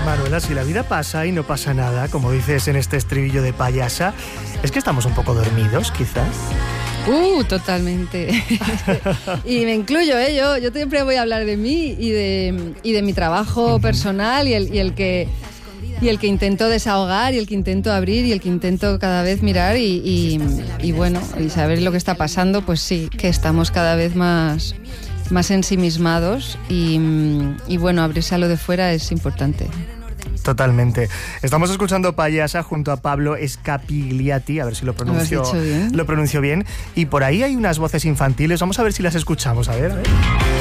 Manuela, si la vida pasa y no pasa nada, como dices en este estribillo de Payasa, ¿es que estamos un poco dormidos, quizás? Totalmente. Y me incluyo, yo siempre voy a hablar de mí y de mi trabajo personal y el que intento desahogar y el que intento abrir y el que intento cada vez mirar y bueno, y saber lo que está pasando, pues sí, que estamos cada vez más ensimismados y bueno, abrirse a lo de fuera es importante. Totalmente. Estamos escuchando Payasa junto a Pablo Scapigliati, a ver si lo pronuncio bien. Y por ahí hay unas voces infantiles, vamos a ver si las escuchamos, a ver.